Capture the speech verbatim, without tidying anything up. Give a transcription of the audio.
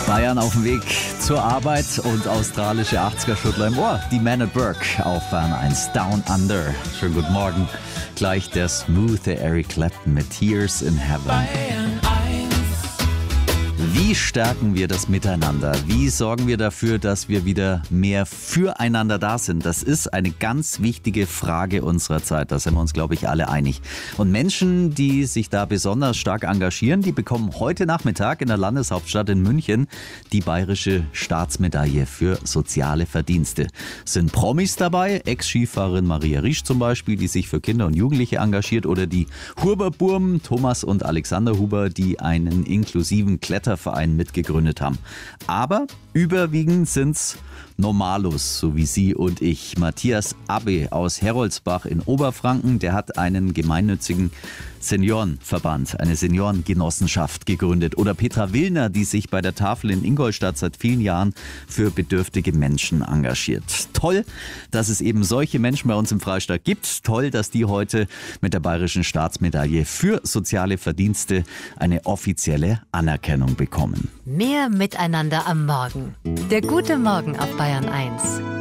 Bayern auf dem Weg zur Arbeit und australische achtziger-Schuttler im Ohr. Die Man at Work auf Bayern eins. Down Under. Schönen guten Morgen. Gleich der smooth Eric Clapton mit Tears in Heaven. Wie stärken wir das Miteinander? Wie sorgen wir dafür, dass wir wieder mehr füreinander da sind? Das ist eine ganz wichtige Frage unserer Zeit. Da sind wir uns, glaube ich, alle einig. Und Menschen, die sich da besonders stark engagieren, die bekommen heute Nachmittag in der Landeshauptstadt in München die Bayerische Staatsmedaille für soziale Verdienste. Sind Promis dabei? Ex-Skifahrerin Maria Riesch zum Beispiel, die sich für Kinder und Jugendliche engagiert, oder die Huber-Burm, Thomas und Alexander Huber, die einen inklusiven Kletter Verein mitgegründet haben. Aber überwiegend sind's Normalos, so wie Sie und ich. Matthias Abbe aus Heroldsbach in Oberfranken, der hat einen gemeinnützigen Seniorenverband, eine Seniorengenossenschaft gegründet. Oder Petra Willner, die sich bei der Tafel in Ingolstadt seit vielen Jahren für bedürftige Menschen engagiert. Toll, dass es eben solche Menschen bei uns im Freistaat gibt. Toll, dass die heute mit der Bayerischen Staatsmedaille für soziale Verdienste eine offizielle Anerkennung bekommen. Mehr Miteinander am Morgen. Der gute Morgen auf Bayern eins.